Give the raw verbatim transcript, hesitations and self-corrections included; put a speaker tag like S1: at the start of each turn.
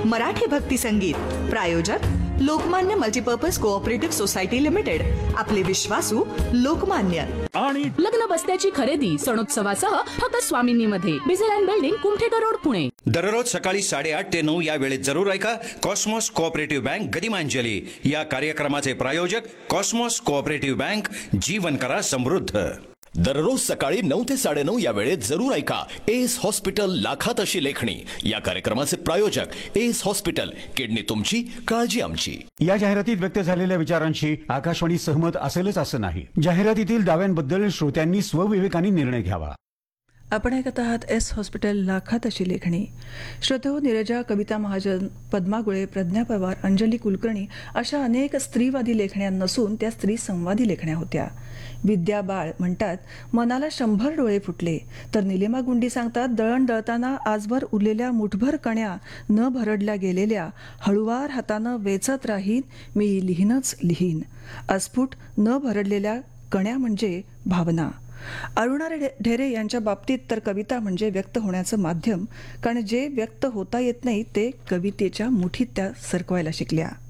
S1: मराठी भक्ती संगीत प्रायोजक Lokmanya multipurpose cooperative society limited, आपले विश्वासू लोकमान्य.
S2: आणि
S3: लग्न बस्त्याची खरेदी सणोत्सवासह फक्त स्वामिनीमध्ये, बिझेलँड बिल्डिंग, कुमठेकर रोड, पुणे.
S4: दररोज सकाळी साडेआठ ते नऊ या वेळेत जरूर ऐका कॉस्मॉस कोऑपरेटिव्ह बँक गदिमांजली या कार्यक्रमाचे प्रायोजक कॉस्मॉस कोऑपरेटिव्ह बँक, जीवन करा समृद्ध.
S5: दररोज सकाळी नऊ ते साडेनऊ या वेळेत जरूर ऐका एस हॉस्पिटल लाखात अशी लेखणी या कार्यक्रमाचे प्रायोजक एस हॉस्पिटल, किडनी तुमची, काळजी आमची.
S2: या जाहिरातीत व्यक्त झालेल्या विचारांशी आकाशवाणी सहमत असेलच असं नाही. जाहिरातीतील दाव्यांबद्दल श्रोत्यांनी स्वविवेकाने निर्णय घ्यावा.
S6: आपण ऐकत आहात एस हॉस्पिटल लाखात अशी लेखणी. श्रोतेहो, नीरजा, कविता महाजन, पद्मा गुळे, प्रज्ञा पवार, अंजली कुलकर्णी अशा अनेक स्त्रीवादी लेखण्या नसून त्या स्त्री संवादी लेखण्या होत्या. विद्या बाळ म्हणतात, मनाला शंभर डोळे फुटले, तर निलिमा गुंडी सांगतात, दळण दळताना आजवर उरलेल्या मुठभर कण्या न भरडल्या गेलेल्या हळुवार हातानं वेचत राहीन मी लिहीनच लिहीन. अस्फुट न भरडलेल्या कण्या म्हणजे भावना. अरुणा ढेरे यांच्या बाबतीत तर कविता म्हणजे व्यक्त होण्याचं माध्यम, कारण जे व्यक्त होता येत नाही ते कवितेच्या मुठीत त्या सरकवायला शिकल्या.